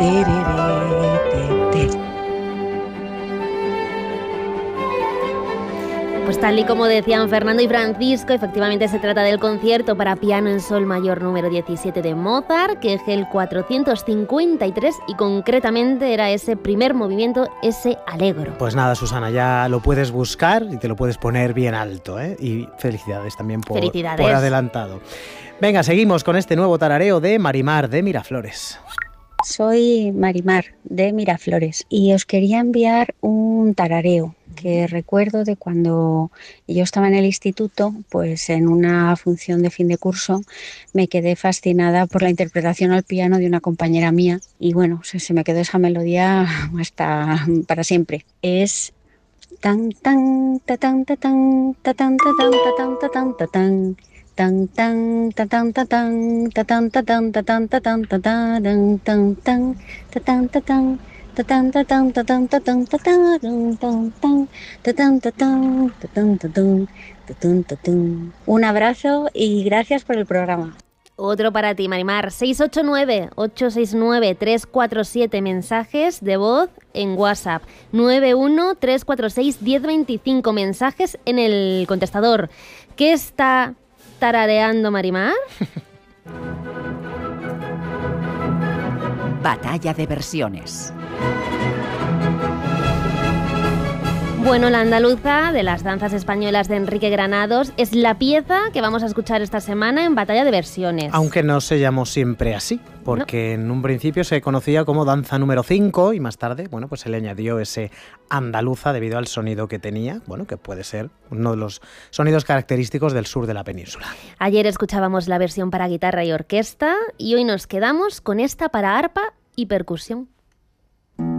Pues tal y como decían Fernando y Francisco, efectivamente se trata del concierto para piano en sol mayor número 17 de Mozart, que es el 453 y concretamente era ese primer movimiento, ese allegro. Pues nada, Susana, ya lo puedes buscar y te lo puedes poner bien alto, ¿eh? Y felicidades también por adelantado. Venga, seguimos con este nuevo tarareo de Marimar de Miraflores. Soy Marimar de Miraflores y os quería enviar un tarareo que recuerdo de cuando yo estaba en el instituto, pues en una función de fin de curso me quedé fascinada por la interpretación al piano de una compañera mía y bueno, se me quedó esa melodía hasta para siempre. Es tan tan ta tan ta tan ta tan ta tan ta tan ta tan ta tan tan tan ta tan ta tan ta tan ta tan ta tan ta tan ta tan tan tan ta tan ta tan ta tan ta tan ta tan ta tan ta tan tan tan ta tan ta tan ta tan ta tan ta tan ta tan. Un abrazo y gracias por el programa. Otro para ti, Marimar. 689-869-347 mensajes de voz en WhatsApp. 91-346-1025 mensajes en el contestador. ¿Qué está tarareando Marimar? Batalla de versiones. Bueno, la andaluza de las danzas españolas de Enrique Granados es la pieza que vamos a escuchar esta semana en Batalla de Versiones. Aunque no se llamó siempre así, porque en un principio se conocía como danza número 5 y más tarde, bueno, pues se le añadió ese andaluza debido al sonido que tenía, bueno, que puede ser uno de los sonidos característicos del sur de la península. Ayer escuchábamos la versión para guitarra y orquesta y hoy nos quedamos con esta para arpa y percusión.